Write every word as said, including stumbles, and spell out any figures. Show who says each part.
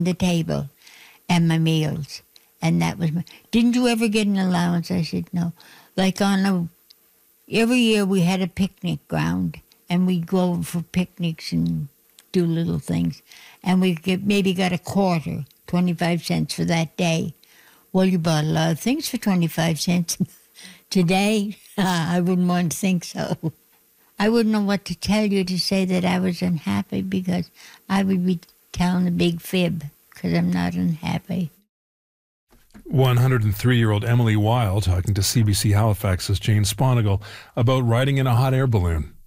Speaker 1: the table and my meals. And that was my... Didn't you ever get an allowance? I said, no. Like on a... Every year we had a picnic ground, and we'd go over for picnics and do little things. And we get, maybe got a quarter, twenty-five cents for that day. Well, you bought a lot of things for twenty-five cents. Today, I wouldn't want to think so. I wouldn't know what to tell you to say that I was unhappy, because I would be telling a big fib, because I'm not unhappy.
Speaker 2: one hundred three-year-old Emily Weil talking to C B C Halifax's Jane Sponigal about riding in a hot air balloon.